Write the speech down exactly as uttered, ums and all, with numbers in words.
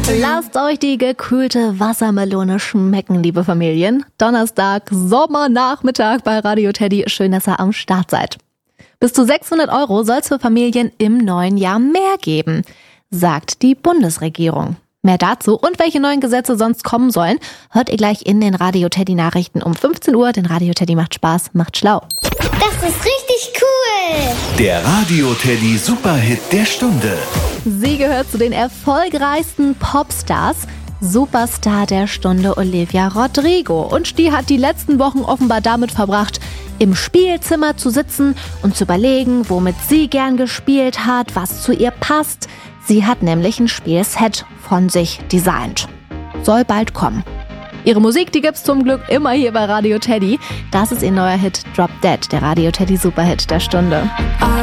Lasst euch die gekühlte Wassermelone schmecken, liebe Familien. Donnerstag, Sommernachmittag bei Radio Teddy. Schön, dass ihr am Start seid. Bis zu sechshundert Euro soll es für Familien im neuen Jahr mehr geben, sagt die Bundesregierung. Mehr dazu und welche neuen Gesetze sonst kommen sollen, hört ihr gleich in den Radio Teddy Nachrichten um fünfzehn Uhr. Denn Radio Teddy macht Spaß, macht schlau. Das ist richtig cool. Der Radio Teddy Superhit der Stunde. Sie gehört zu den erfolgreichsten Popstars. Superstar der Stunde Olivia Rodrigo. Und die hat die letzten Wochen offenbar damit verbracht, im Spielzimmer zu sitzen und zu überlegen, womit sie gern gespielt hat, was zu ihr passt. Sie hat nämlich ein Spielset von sich designt. Soll bald kommen. Ihre Musik, die gibt's zum Glück immer hier bei Radio Teddy. Das ist ihr neuer Hit Drop Dead, der Radio Teddy Superhit der Stunde.